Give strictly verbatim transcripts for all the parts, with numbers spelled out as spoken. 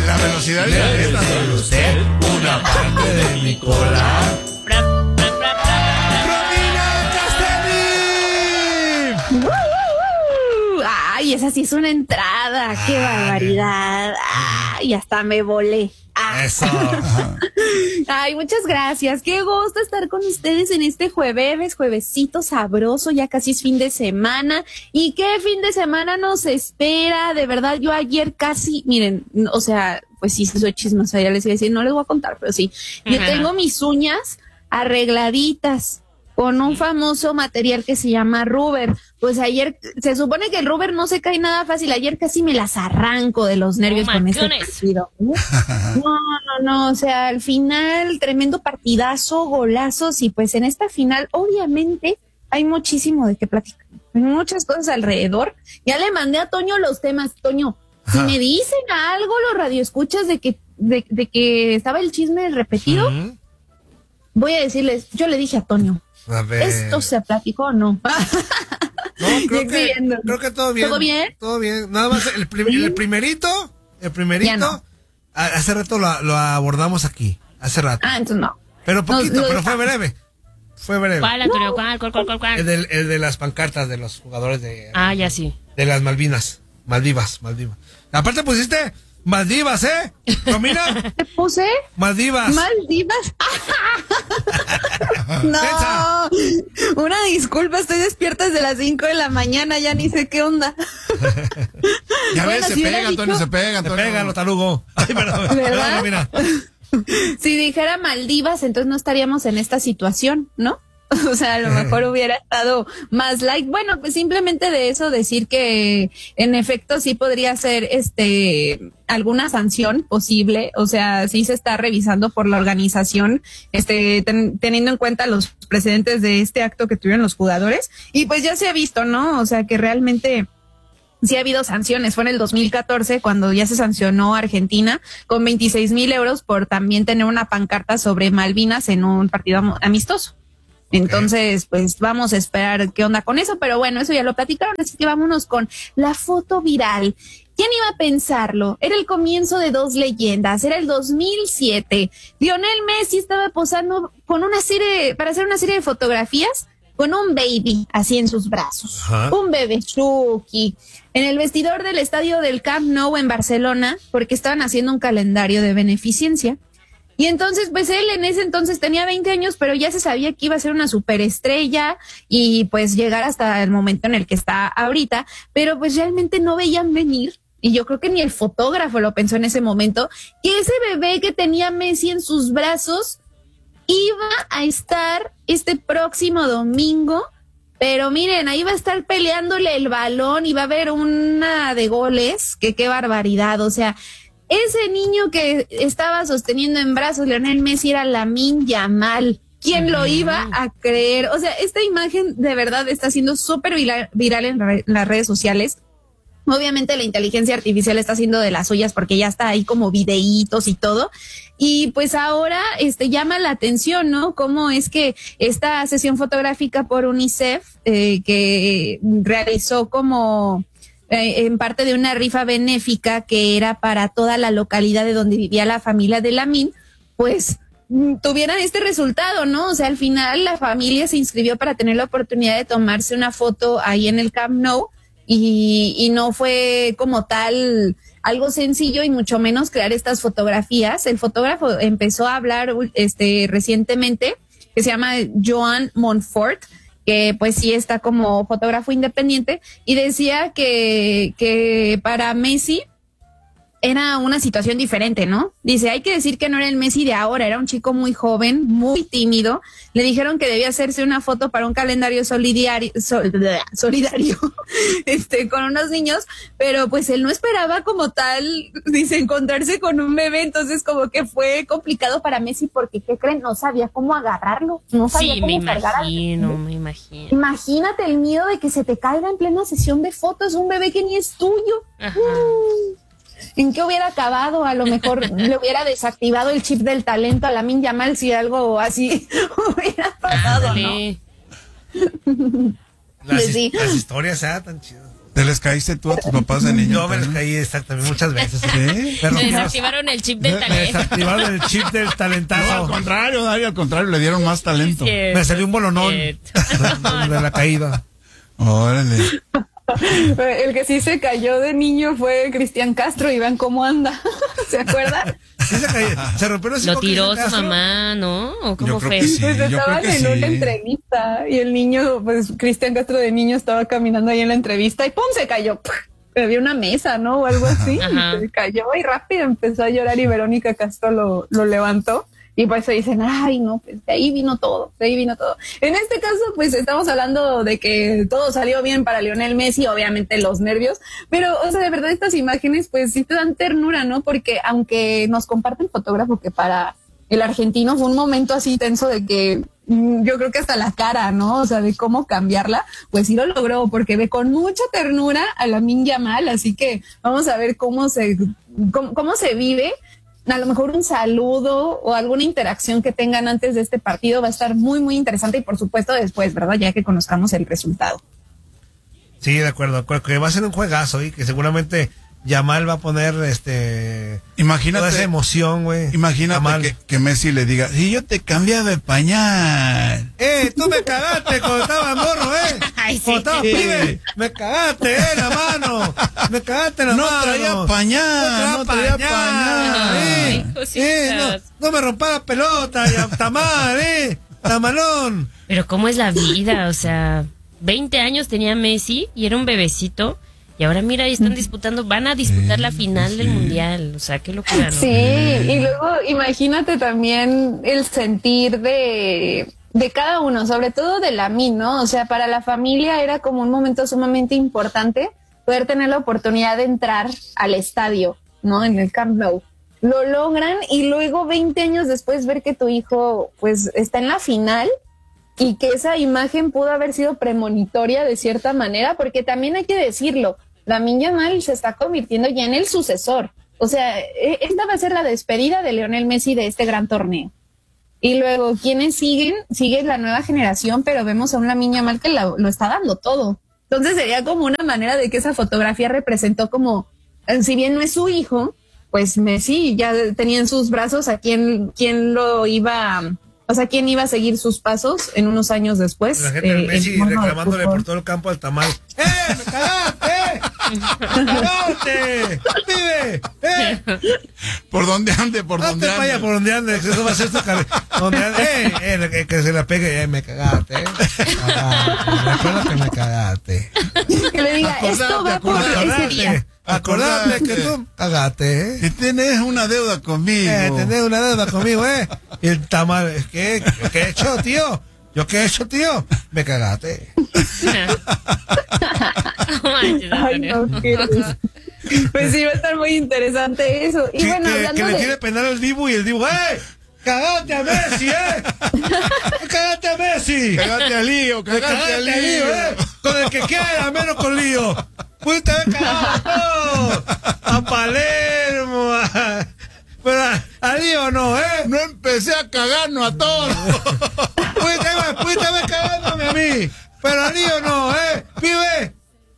la velocidad de la letra. Usted una parte de mi cola. ¡Romina Castelli! Ay, esa sí es una entrada. ¡Qué barbaridad! Ay, hasta me volé. Ah. Eso. Ay, muchas gracias. Qué gusto estar con ustedes en este jueves, juevesito sabroso, ya casi es fin de semana. ¿Y qué fin de semana nos espera? De verdad, yo ayer casi, miren, o sea, pues sí, soy chismosa, ya les iba a decir, no les voy a contar, pero sí. Yo Ajá. tengo mis uñas arregladitas con un famoso material que se llama rubber. Pues ayer, se supone que el rubber no se cae nada fácil. Ayer casi me las arranco de los nervios Oh, con my este goodness. partido. No, no, no, o sea, al final, tremendo partidazo, golazos, y pues en esta final, obviamente, hay muchísimo de qué platicar. Hay muchas cosas alrededor. Ya le mandé a Toño los temas. Toño, si Ajá. me dicen algo los radioescuchas de que, de, de que estaba el chisme repetido, Ujú. voy a decirles, yo le dije a Toño, A ver. ¿esto se platicó o no? No, creo Yo que, exigiendo. creo que todo bien. ¿Todo bien? Todo bien. Nada más el, prim- Sí. el primerito, el Ya primerito, no. a- hace rato lo, lo abordamos aquí. Hace rato. Ah, entonces no. Pero poquito, No, lo pero fue dejamos. breve. Fue breve. ¿Cuál, Antonio? ¿Cuál, cuál, cuál, cuál, El, cuál? del- el de las pancartas de los jugadores de, Ah, ya sí. de las Malvinas. Maldivas, Maldivas. Aparte pusiste Maldivas, ¿eh? Romina, ¿Te puse? Maldivas. Maldivas. No, Pensa. una disculpa, estoy despierta desde las cinco de la mañana, ya ni sé qué onda. Ya Bueno, ves, se si hubiera pega, Antonio, dicho- se pega, Te Antonio. pega, lo tarugo. Ay, perdón. ¿Verdad? Perdón, mira. Si dijera Maldivas, entonces no estaríamos en esta situación, ¿no? O sea, a lo mejor hubiera estado más light. Bueno, pues simplemente de eso decir que en efecto sí podría ser este alguna sanción posible. O sea, sí se está revisando por la organización, este ten- teniendo en cuenta los precedentes de este acto que tuvieron los jugadores. Y pues ya se ha visto, ¿no? O sea, que realmente sí ha habido sanciones. Fue en el dos mil catorce cuando ya se sancionó a Argentina con veintiséis mil euros por también tener una pancarta sobre Malvinas en un partido am- amistoso. Entonces, pues vamos a esperar qué onda con eso, pero bueno, eso ya lo platicaron, así que vámonos con la foto viral. ¿Quién iba a pensarlo? Era el comienzo de dos leyendas, era el dos mil siete. Lionel Messi estaba posando con una serie, para hacer una serie de fotografías con un baby así en sus brazos. Ajá. Un bebé Chucky en el vestidor del estadio del Camp Nou en Barcelona, porque estaban haciendo un calendario de beneficencia. Y entonces, pues él en ese entonces tenía veinte años, pero ya se sabía que iba a ser una superestrella y pues llegar hasta el momento en el que está ahorita, pero pues realmente no veían venir. Y yo creo que ni el fotógrafo lo pensó en ese momento, que ese bebé que tenía Messi en sus brazos iba a estar este próximo domingo, pero miren, ahí va a estar peleándole el balón y va a haber una de goles, que qué barbaridad, o sea, ese niño que estaba sosteniendo en brazos Lionel Messi era Lamine Yamal. ¿Quién lo iba a creer? O sea, esta imagen de verdad está siendo súper viral, viral en re- las redes sociales. Obviamente la inteligencia artificial está haciendo de las suyas porque ya está ahí como videitos y todo. Y pues ahora este llama la atención, ¿no? Cómo es que esta sesión fotográfica por UNICEF, eh, que realizó como eh, en parte de una rifa benéfica que era para toda la localidad de donde vivía la familia de Lamine, pues mm, tuvieran este resultado, ¿no? O sea, al final la familia se inscribió para tener la oportunidad de tomarse una foto ahí en el Camp Nou. Y, y no fue como tal algo sencillo y mucho menos crear estas fotografías. El fotógrafo empezó a hablar este recientemente, que se llama Joan Montfort, que pues sí está como fotógrafo independiente, y decía que, que para Messi era una situación diferente, ¿no? Dice, hay que decir que no era el Messi de ahora, era un chico muy joven, muy tímido. Le dijeron que debía hacerse una foto para un calendario solidario, sol, solidario este, con unos niños, pero pues él no esperaba como tal, dice, encontrarse con un bebé, entonces como que fue complicado para Messi porque, ¿qué creen? No sabía cómo agarrarlo, no sabía Sí, cómo me cargar al imagino, bebé. me imagino. Imagínate el miedo de que se te caiga en plena sesión de fotos un bebé que ni es tuyo. Ajá. Mm. ¿En qué hubiera acabado? A lo mejor le hubiera desactivado el chip del talento a Lamine Yamal si algo así hubiera pasado, ¿no? Ándale. Las, Sí. las historias, ah, tan chidas. ¿Te les caíste tú a tus papás de niño? Yo me les caí exactamente muchas veces. ¿Sí? Pero Me no, desactivaron el chip del me talento. desactivaron el chip del No, al talentazo. contrario, Dario, al contrario, le dieron más talento. Cierto, Me salió un bolonón cierto. de, de la caída. Órale. El que sí se cayó de niño fue Cristian Castro y vean cómo anda. ¿Se acuerdan? Sí se cayó. Se rompió el Lo hocico tiró Cristian su Castro. mamá, ¿no? ¿O cómo Yo creo fue? que sí. Pues yo estaban creo que en una sí. entrevista y el niño, pues Cristian Castro de niño estaba caminando ahí en la entrevista y ¡pum! Se cayó. Había una mesa, ¿no? O algo así. Ajá. Y se cayó y rápido empezó a llorar y Verónica Castro lo, lo levantó. Y pues se dicen, ay, no, pues de ahí vino todo, de ahí vino todo. En este caso, pues estamos hablando de que todo salió bien para Lionel Messi, obviamente los nervios, pero, o sea, de verdad estas imágenes, pues sí te dan ternura, ¿no? Porque aunque nos comparte el fotógrafo que para el argentino fue un momento así tenso de que mm, yo creo que hasta la cara, ¿no? O sea, de cómo cambiarla, pues sí lo logró, porque ve con mucha ternura a Lamine Yamal, así que vamos a ver cómo se, cómo, cómo se vive. A lo mejor un saludo o alguna interacción que tengan antes de este partido va a estar muy, muy interesante y por supuesto después, ¿verdad? Ya que conozcamos el resultado. Sí, de acuerdo, de acuerdo, que va a ser un juegazo y que seguramente Yamal va a poner este Imagínate, toda esa emoción, güey. imagínate Yamal. que, que Messi le diga, si yo te cambiaba de pañal. Eh, tú me cagaste cuando estaba morro, eh. Ay, sí. Cuando estaba Sí. pibe, me cagaste, eh, la mano. Me cagaste la No mano. traía pañal, no traía pañal. Eh, Ay, cositas. eh, no, no me rompa la pelota, ya, tamal, eh. Tamalón. Pero cómo es la vida, o sea, veinte años tenía Messi y era un bebecito. Y ahora mira, ahí están disputando, van a disputar Sí, la final sí. del mundial. O sea, qué locura, ¿no? Sí, y luego imagínate también el sentir de, de cada uno, sobre todo de Lamine, ¿no? O sea, para la familia era como un momento sumamente importante poder tener la oportunidad de entrar al estadio, ¿no? En el Camp Nou. Lo logran y luego veinte años después ver que tu hijo pues está en la final y que esa imagen pudo haber sido premonitoria de cierta manera, porque también hay que decirlo, Lamine Yamal se está convirtiendo ya en el sucesor. O sea, e- esta va a ser la despedida de Lionel Messi de este gran torneo. Y luego, ¿quiénes siguen? Sigue la nueva generación, pero vemos a un Lamine Yamal que la- lo está dando todo. Entonces sería como una manera de que esa fotografía representó como, eh, si bien no es su hijo, pues Messi ya tenía en sus brazos a quien, quien lo iba, o sea, quién iba a seguir sus pasos en unos años después. La gente eh, de Messi el mundo del reclamándole fútbol. por todo el campo al tamal. ¡Eh, me cagaste! ¡Me cagaste! ¡Vive! ¡Eh! ¿Por dónde ande? ¿Por Hazte dónde para allá, ande? por donde ande, eso va a ser su cabeza. Donde ande, eh, eh, que, que se la pegue, eh, me cagaste, eh. Cagaste, recuerda que me cagaste. Que le diga, Acordate, esto va por acordate. ese día. Acordate, acordate que Acordate. tú cagaste, eh. Que tienes una deuda conmigo. Eh, tenés una deuda conmigo, eh. Y el tamal, ¿qué, qué he hecho, tío? ¿Yo qué he hecho, tío? Me cagaste. No manches, Ay, Antonio. no, qué risa. Pues sí, va a estar muy interesante eso. Y Sí, bueno, que, hablando que le de... tiene penal al Dibu y el Dibu, ¡eh! ¡Cagaste a Messi, eh! ¡Cagaste a Messi! Cagate al lío, Me cagate cagaste al a lío, lío. eh. Con el que quiera, menos con lío. Pudiste haber cagado todo. A Palermo. A... Pero a, a lío no, ¿eh? No empecé a cagarnos a todos. Pudiste haber, pudiste haber cagándome a mí. Pero a lío no, ¿eh? Vive.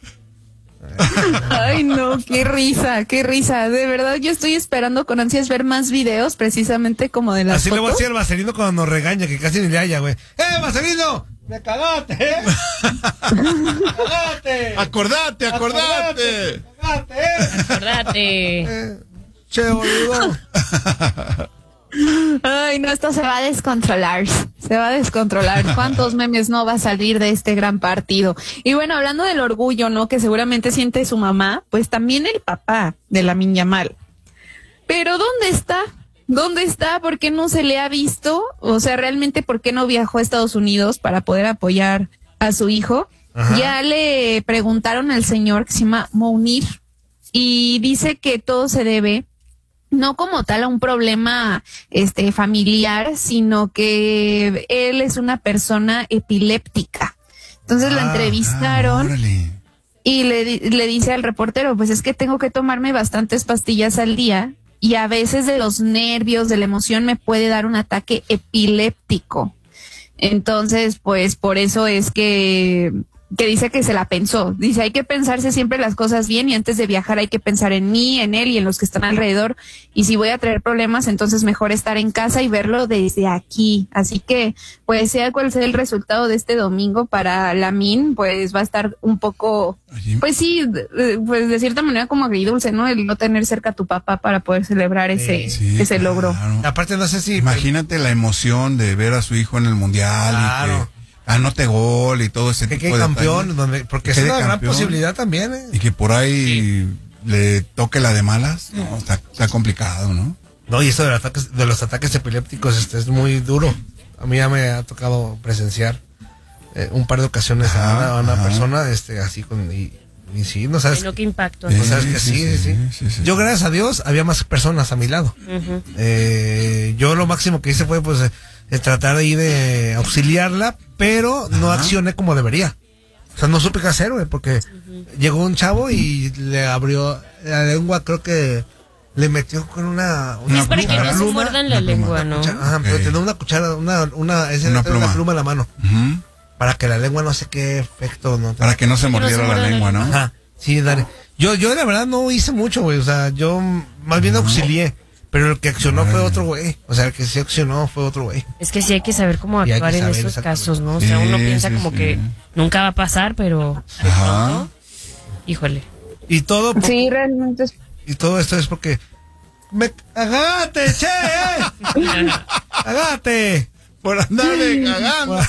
Ay, no, qué risa, qué risa. De verdad, yo estoy esperando con ansias ver más videos, precisamente como de las Así le voy a fotos. decir al Vaselino cuando nos regaña, que casi ni le haya, güey. ¡Eh, Vaselino! ¡Me cagaste, eh! ¡Me cagaste! Acordate, acordate. ¡Me cagaste, eh! Acordate. Eh, Che, boludo. Ay, no, esto se va a descontrolar. Se va a descontrolar. ¿Cuántos memes no va a salir de este gran partido? Y bueno, hablando del orgullo, ¿no? Que seguramente siente su mamá, pues también el papá de Lamine Yamal. Pero ¿dónde está? ¿Dónde está? ¿Por qué no se le ha visto? O sea, realmente, ¿por qué no viajó a Estados Unidos para poder apoyar a su hijo? Ajá. Ya le preguntaron al señor que se llama Mounir y dice que todo se debe no como tal a un problema este familiar, sino que él es una persona epiléptica. Entonces la Ah, entrevistaron Ah, órale. y le, di- le dice al reportero, pues es que tengo que tomarme bastantes pastillas al día y a veces de los nervios, de la emoción me puede dar un ataque epiléptico. Entonces, pues por eso es que que dice que se la pensó. Dice, hay que pensarse siempre las cosas bien y antes de viajar hay que pensar en mí, en él y en los que están alrededor. Y si voy a traer problemas, entonces mejor estar en casa y verlo desde aquí. Así que, pues sea cual sea el resultado de este domingo para Lamine, pues va a estar un poco, pues sí, pues de cierta manera como agridulce, ¿no? El no tener cerca a tu papá para poder celebrar ese, Sí, ese claro. logro. Aparte, no sé si. Imagínate la emoción de ver a su hijo en el mundial Claro. y que anote gol y todo ese Que tipo quede de campeón, detalles. donde, porque Que es quede una gran campeón. posibilidad también, ¿eh? Y que por ahí le toque la de malas, no, está, está complicado, ¿no? No, y eso de los ataques, de los ataques epilépticos este, es muy duro. A mí ya me ha tocado presenciar eh, un par de ocasiones Ajá, a una, a una ajá. persona este, así con. Y, y sí, no sabes. Bueno, qué impacto. Eh, no sabes que sí, sí, sí, sí, sí. Yo, gracias a Dios, había más personas a mi lado. Ujú. Eh, yo lo máximo que hice fue pues eh, eh, tratar ahí de auxiliarla, pero no Ajá. accioné como debería. O sea, no supe qué hacer, güey, porque llegó un chavo y le abrió la lengua, creo que le metió con una, Una Es para que cuchara. no se pluma. muerdan la Una pluma. lengua, ¿no? Cuchara- Ajá, pero Ok. tenía una cuchara, una, una, esa Una era pluma. una pluma en la mano, Ujú. para que la lengua no sé qué efecto, ¿no? Para que no se no se mordiera la muerda la lengua, ¿no? lengua. Ajá, sí, dale. Yo, yo la verdad no hice mucho, güey, o sea, yo más bien auxilié, pero el que accionó fue otro güey, o sea, el que sí accionó fue otro güey. Es que sí hay que saber cómo Y hay que actuar en saber esos exactamente. casos, ¿no? O sea, Sí, uno piensa sí, como sí. que nunca va a pasar, pero de Ajá. pronto, híjole. Y todo, por- Sí, realmente es y todo esto es porque me agate, che, eh. Agate. Por andarle cagando.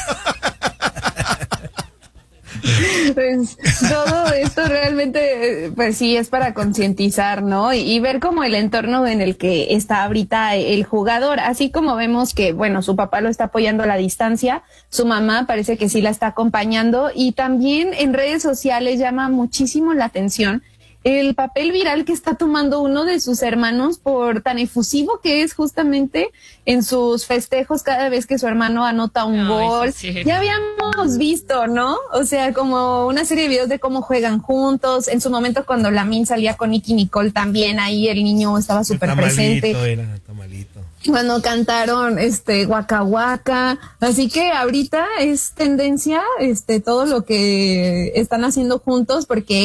Pues todo esto realmente, eh, pues sí, es para concientizar, ¿no? Y, y ver como el entorno en el que está ahorita el jugador, así como vemos que, bueno, su papá lo está apoyando a la distancia, su mamá parece que sí la está acompañando y también en redes sociales llama muchísimo la atención el papel viral que está tomando uno de sus hermanos por tan efusivo que es justamente en sus festejos cada vez que su hermano anota un Ay, gol. sí, sí. Ya habíamos visto, ¿no? O sea, como una serie de videos de cómo juegan juntos. En su momento cuando Lamine salía con Nicky Nicole también, ahí el niño estaba súper presente. Era tamalito. Cuando cantaron este Waka Waka. Así que ahorita es tendencia este todo lo que están haciendo juntos porque